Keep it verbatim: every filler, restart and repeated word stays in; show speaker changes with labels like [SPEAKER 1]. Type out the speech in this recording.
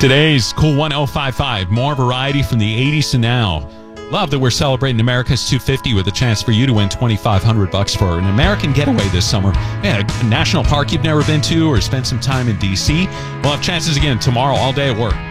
[SPEAKER 1] Today's Cool one oh five five, more variety from the eighties to now. Love that we're celebrating America's two fifty with a chance for you to win twenty-five hundred bucks for an American getaway this summer. Man, a national park you've never been to or spend some time in D C. We'll have chances again tomorrow all day at work.